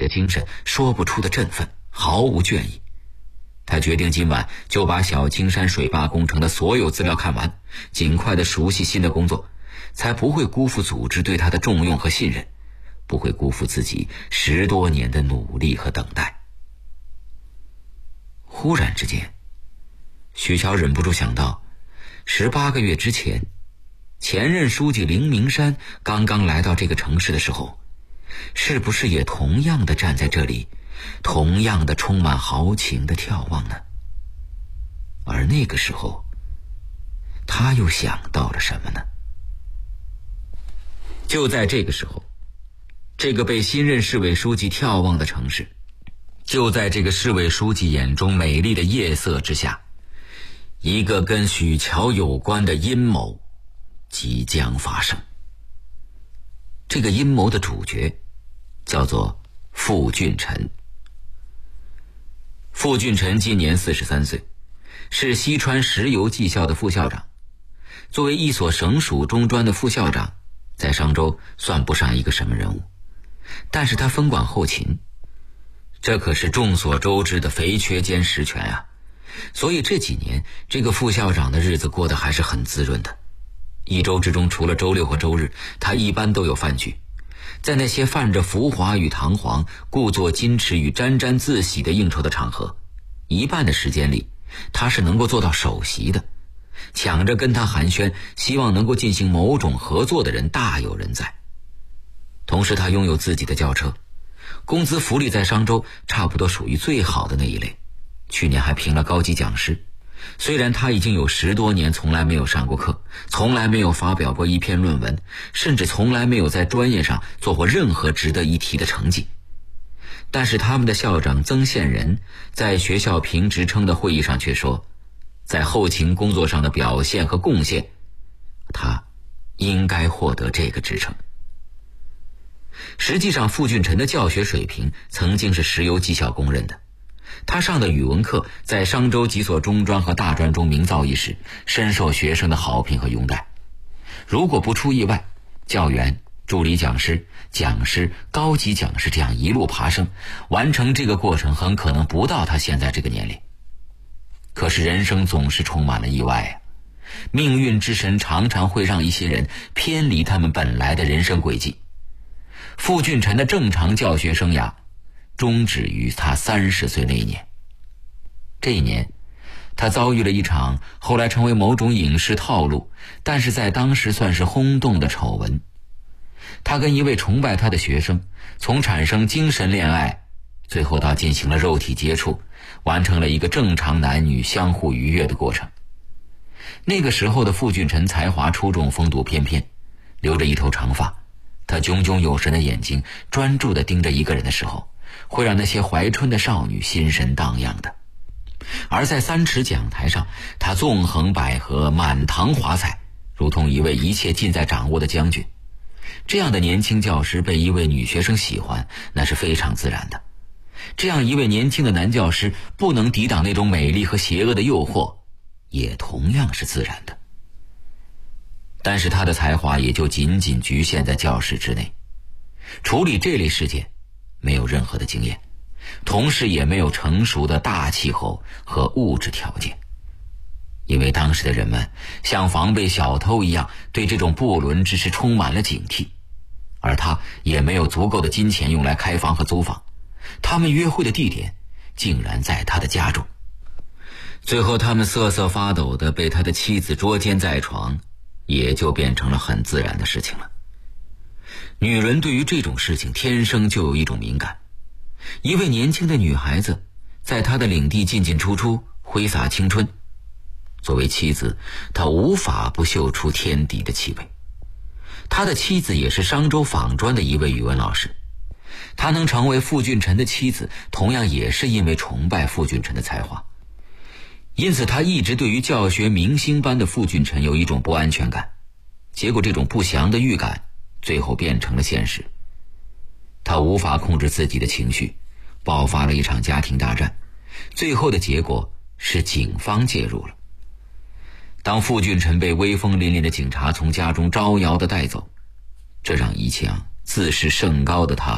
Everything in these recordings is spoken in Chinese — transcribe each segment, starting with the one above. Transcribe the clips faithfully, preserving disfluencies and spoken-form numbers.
的精神，说不出的振奋，毫无倦意。他决定今晚就把小青山水坝工程的所有资料看完，尽快的熟悉新的工作，才不会辜负组织对他的重用和信任，不会辜负自己十多年的努力和等待。忽然之间，徐乔忍不住想到，十八个月之前，前任书记林明山刚刚来到这个城市的时候，是不是也同样的站在这里，同样的充满豪情的眺望呢？而那个时候，他又想到了什么呢？就在这个时候，这个被新任市委书记眺望的城市，就在这个市委书记眼中美丽的夜色之下，一个跟许乔有关的阴谋即将发生。这个阴谋的主角叫做傅俊臣。傅俊臣今年四十三岁，是西川石油技校的副校长。作为一所省属中专的副校长，在商州算不上一个什么人物，但是他分管后勤，这可是众所周知的肥缺兼实权啊。所以这几年这个副校长的日子过得还是很滋润的。一周之中，除了周六和周日，他一般都有饭局。在那些泛着浮华与堂皇、故作矜持与沾沾自喜的应酬的场合，一半的时间里他是能够做到首席的，抢着跟他寒暄，希望能够进行某种合作的人大有人在。同时他拥有自己的轿车，工资福利在商州差不多属于最好的那一类，去年还评了高级讲师。虽然他已经有十多年从来没有上过课，从来没有发表过一篇论文，甚至从来没有在专业上做过任何值得一提的成绩，但是他们的校长曾宪仁在学校评职称的会议上却说，在后勤工作上的表现和贡献，他应该获得这个职称。实际上傅俊臣的教学水平曾经是石油技校公认的，他上的语文课在商州几所中专和大专中名噪一时，深受学生的好评和拥戴。如果不出意外，教员、助理讲师、讲师、高级讲师这样一路爬升，完成这个过程很可能不到他现在这个年龄。可是人生总是充满了意外啊，命运之神常常会让一些人偏离他们本来的人生轨迹。傅俊臣的正常教学生涯终止于他三十岁那一年。这一年，他遭遇了一场后来成为某种影视套路，但是在当时算是轰动的丑闻。他跟一位崇拜他的学生，从产生精神恋爱，最后到进行了肉体接触，完成了一个正常男女相互愉悦的过程。那个时候的傅俊臣才华出众，风度翩翩，留着一头长发，他炯炯有神的眼睛专注地盯着一个人的时候，会让那些怀春的少女心神荡漾的。而在三尺讲台上，他纵横捭阖，满堂华彩，如同一位一切尽在掌握的将军。这样的年轻教师被一位女学生喜欢，那是非常自然的。这样一位年轻的男教师不能抵挡那种美丽和邪恶的诱惑，也同样是自然的。但是他的才华也就仅仅局限在教室之内，处理这类事件没有任何的经验，同时也没有成熟的大气候和物质条件。因为当时的人们像防备小偷一样，对这种不伦之事充满了警惕，而他也没有足够的金钱用来开房和租房，他们约会的地点竟然在他的家中。最后他们瑟瑟发抖地被他的妻子捉奸在床，也就变成了很自然的事情了。女人对于这种事情天生就有一种敏感，一位年轻的女孩子在她的领地进进出出，挥洒青春，作为妻子，她无法不嗅出天敌的气味。他的妻子也是商州纺专的一位语文老师，他能成为傅俊臣的妻子，同样也是因为崇拜傅俊臣的才华。因此他一直对于教学明星般的傅俊臣有一种不安全感，结果这种不祥的预感最后变成了现实。他无法控制自己的情绪，爆发了一场家庭大战，最后的结果是警方介入了。当傅俊臣被威风凛凛的警察从家中招摇地带走，这让一向自视甚高的他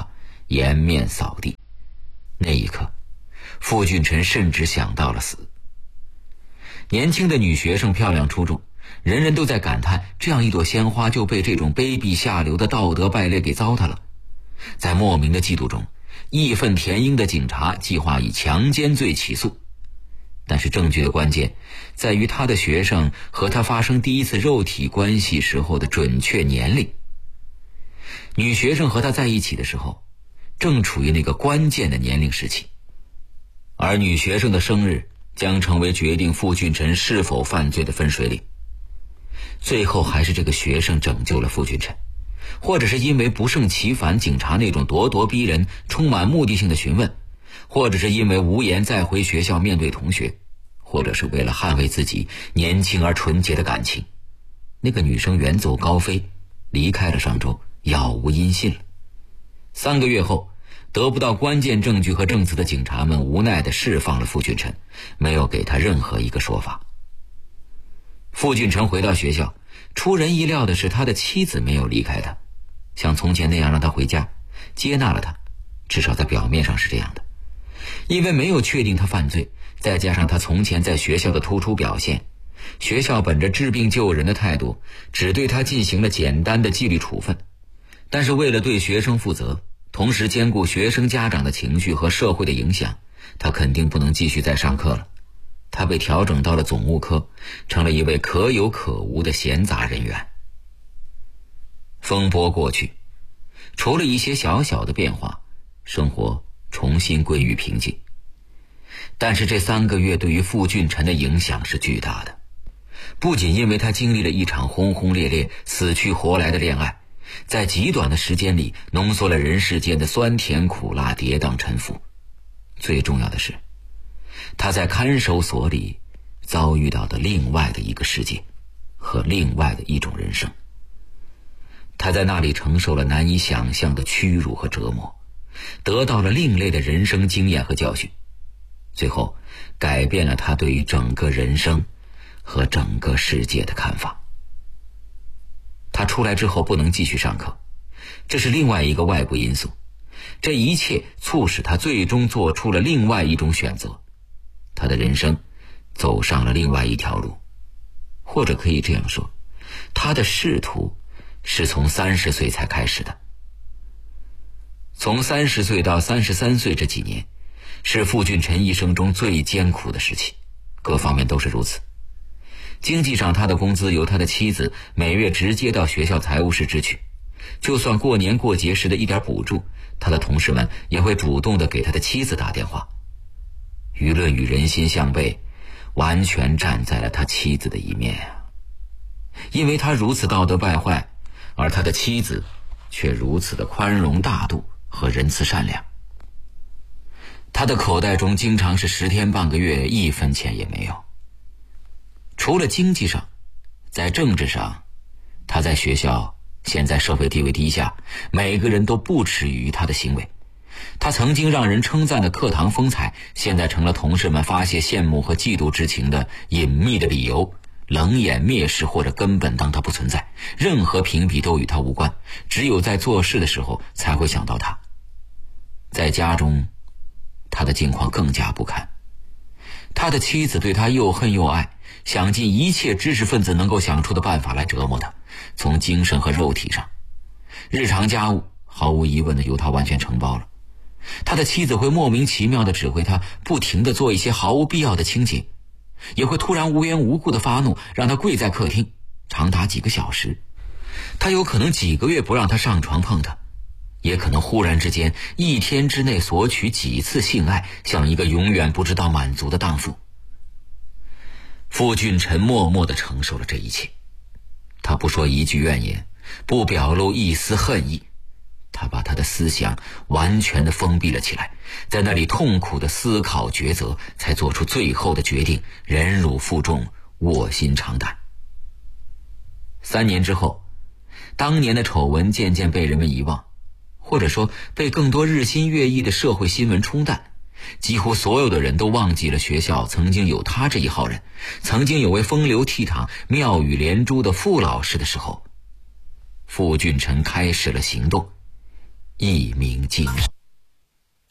颜面扫地。那一刻，傅俊辰甚至想到了死。年轻的女学生漂亮出众，人人都在感叹，这样一朵鲜花就被这种卑鄙下流的道德败类给糟蹋了。在莫名的嫉妒中，义愤填膺的警察计划以强奸罪起诉。但是证据的关键在于他的学生和他发生第一次肉体关系时候的准确年龄。女学生和他在一起的时候，正处于那个关键的年龄时期，而女学生的生日将成为决定傅俊辰是否犯罪的分水岭。最后还是这个学生拯救了傅俊辰，或者是因为不胜其烦警察那种咄咄逼人、充满目的性的询问，或者是因为无颜再回学校面对同学，或者是为了捍卫自己年轻而纯洁的感情，那个女生远走高飞，离开了商州，杳无音信了。三个月后，得不到关键证据和证词的警察们无奈地释放了傅俊辰，没有给他任何一个说法。傅俊辰回到学校，出人意料的是他的妻子没有离开他，像从前那样让他回家，接纳了他，至少在表面上是这样的。因为没有确定他犯罪，再加上他从前在学校的突出表现，学校本着治病救人的态度，只对他进行了简单的纪律处分。但是为了对学生负责，同时兼顾学生家长的情绪和社会的影响，他肯定不能继续再上课了。他被调整到了总务科，成了一位可有可无的闲杂人员。风波过去，除了一些小小的变化，生活重新归于平静。但是这三个月对于傅俊辰的影响是巨大的，不仅因为他经历了一场轰轰烈烈、死去活来的恋爱，在极短的时间里浓缩了人世间的酸甜苦辣跌宕沉浮。最重要的是，他在看守所里遭遇到的另外的一个世界和另外的一种人生。他在那里承受了难以想象的屈辱和折磨，得到了另类的人生经验和教训，最后改变了他对于整个人生和整个世界的看法。他出来之后不能继续上课，这是另外一个外部因素，这一切促使他最终做出了另外一种选择，他的人生走上了另外一条路。或者可以这样说，他的仕途是从三十岁才开始的。从三十岁到三十三岁这几年，是傅俊辰一生中最艰苦的时期，各方面都是如此。经济上，他的工资由他的妻子每月直接到学校财务室支取，就算过年过节时的一点补助，他的同事们也会主动地给他的妻子打电话。舆论与人心向背，完全站在了他妻子的一面啊！因为他如此道德败坏，而他的妻子却如此的宽容大度和仁慈善良。他的口袋中经常是十天半个月一分钱也没有。除了经济上，在政治上，他在学校现在社会地位低下，每个人都不耻于他的行为。他曾经让人称赞的课堂风采，现在成了同事们发泄羡慕和嫉妒之情的隐秘的理由，冷眼蔑视或者根本当他不存在，任何评比都与他无关，只有在做事的时候才会想到他。在家中，他的境况更加不堪，他的妻子对他又恨又爱，想尽一切知识分子能够想出的办法来折磨他，从精神和肉体上。日常家务毫无疑问的由他完全承包了，他的妻子会莫名其妙地指挥他不停地做一些毫无必要的清洁，也会突然无缘无故地发怒，让他跪在客厅长达几个小时。他有可能几个月不让他上床碰他，也可能忽然之间一天之内索取几次性爱，像一个永远不知道满足的荡妇。傅俊辰默默地承受了这一切，他不说一句怨言，不表露一丝恨意，他把他的思想完全地封闭了起来，在那里痛苦地思考抉择，才做出最后的决定，忍辱负重，卧薪尝胆。三年之后，当年的丑闻渐渐被人们遗忘，或者说被更多日新月异的社会新闻冲淡，几乎所有的人都忘记了学校曾经有他这一号人，曾经有位风流倜傥、妙语连珠的傅老师的时候，傅俊辰开始了行动，一鸣惊人。